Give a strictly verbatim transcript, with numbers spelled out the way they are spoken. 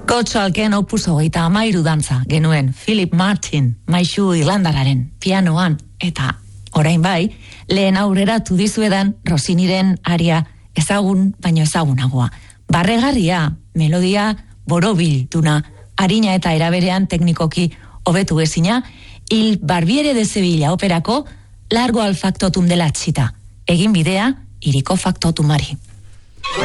Gottschalken opus hogeita amairu dantza genuen Philip Martin, maisu irlandararen pianoan, eta orain bai, lehen aurreratu dizuedan Rossiniren aria ezagun baino ezagunagoa. Barregarria, melodia borobil duna, harina eta eraberean teknikoki hobetu ezina, Il Barbiere de Sevilla operako Largo al factotum de la Chita, egin bidea iriko factotumari.